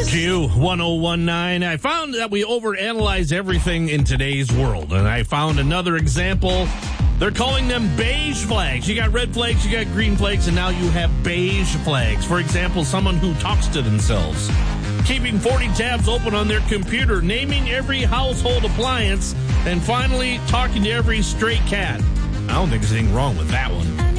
Q1019. I found that we overanalyze everything in today's world, and I found another example. They're calling them beige flags. You got red flags, you got green flags, and now you have beige flags. For example, someone who talks to themselves, keeping 40 tabs open on their computer, naming every household appliance, and finally talking to every stray cat. I don't think there's anything wrong with that one.